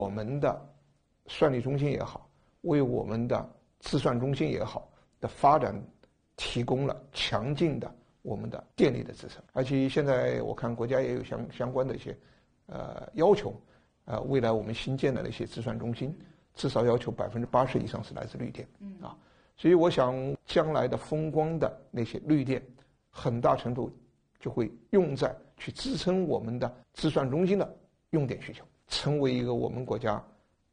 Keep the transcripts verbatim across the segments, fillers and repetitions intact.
我们的算力中心也好，为我们的计算中心也好的发展提供了强劲的我们的电力的支撑。而且现在我看国家也有相相关的一些呃要求，呃，未来我们新建的那些计算中心，至少要求百分之八十以上是来自绿电，嗯啊，所以我想将来的风光的那些绿电，很大程度就会用在去支撑我们的计算中心的用电需求，成为一个我们国家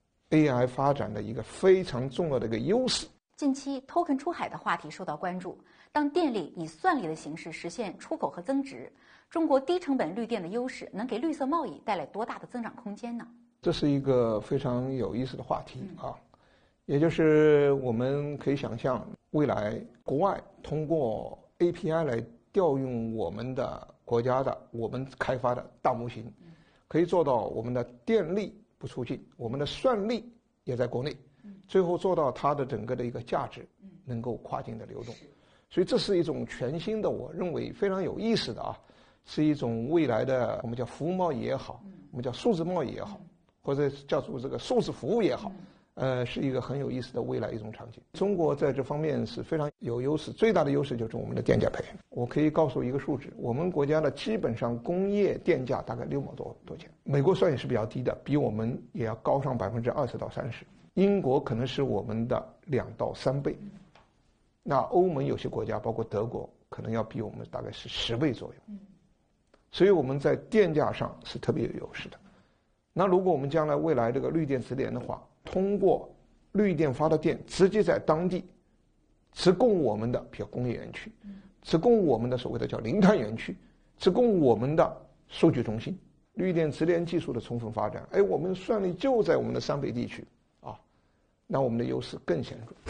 A I 发展的一个非常重要的一个优势。 近期 token 出海的话题受到关注，当电力以算力的形式实现出口和增值，中国低成本绿电的优势能给绿色贸易带来多大的增长空间呢？ 这是一个非常有意思的话题啊，也就是我们可以想象，未来国外通过 A P I 来调用我们的国家的我们开发的大模型，可以做到我们的电力不出境，我们的算力也在国内，最后做到它的整个的一个价值能够跨境的流动。所以这是一种全新的，我认为非常有意思的啊，是一种未来的我们叫服务贸易也好，我们叫数字贸易也好，或者叫做这个数字服务也好，呃，是一个很有意思的未来一种场景。中国在这方面是非常有优势，最大的优势就是我们的电价配。我可以告诉一个数字，我们国家的基本上工业电价大概六毛多多钱，美国算也是比较低的，比我们也要高上百分之二十到三十，英国可能是我们的两到三倍。那欧盟有些国家，包括德国，可能要比我们大概是十倍左右。所以我们在电价上是特别有优势的。那如果我们将来未来这个绿电直连的话，通过绿电发的电直接在当地直供我们的比如工业园区，直供我们的所谓的叫零碳园区，直供我们的数据中心，绿电直连技术的充分发展，哎，我们算力就在我们的三北地区啊，那我们的优势更显著。